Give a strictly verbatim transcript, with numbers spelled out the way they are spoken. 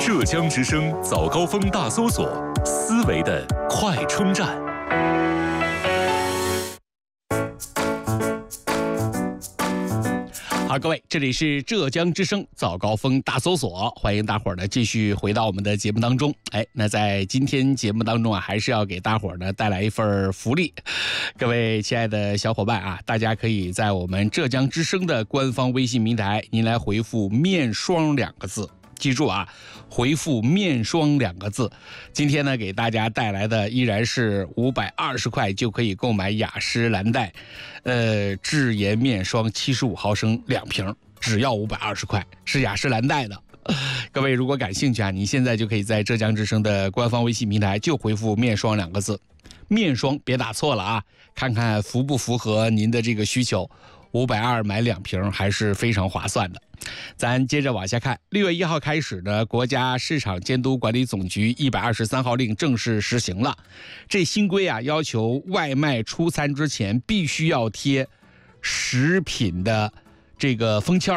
浙江之声早高峰大搜索，思维的快充站。好，各位，这里是浙江之声早高峰大搜索，欢迎大伙儿呢继续回到我们的节目当中。哎，那在今天节目当中啊，还是要给大伙儿呢带来一份福利。各位亲爱的小伙伴啊，大家可以在我们浙江之声的官方微信平台，您来回复面霜两个字。记住啊，回复面霜两个字。今天呢，给大家带来的依然是五百二十块就可以购买雅诗兰黛，呃，智颜面霜七十五毫升两瓶，只要五百二十块，是雅诗兰黛的。各位如果感兴趣啊，你现在就可以在浙江之声的官方微信平台就回复面霜两个字。面霜别打错了啊，看看符不符合您的这个需求。五百二买两瓶还是非常划算的。咱接着往下看，六月一号开始呢，国家市场监督管理总局一百二十三号令正式实行了。这新规啊，要求外卖出餐之前必须要贴食品的这个封签